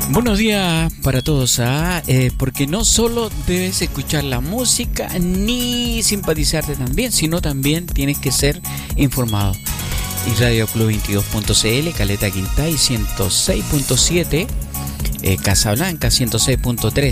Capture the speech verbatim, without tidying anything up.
Buenos días para todos, ¿ah? eh, porque no solo debes escuchar la música ni simpatizarte también, sino también tienes que ser informado. Y Radio Club veintidós punto c l, Caleta Quintay ciento seis punto siete, eh, Casablanca ciento seis punto tres.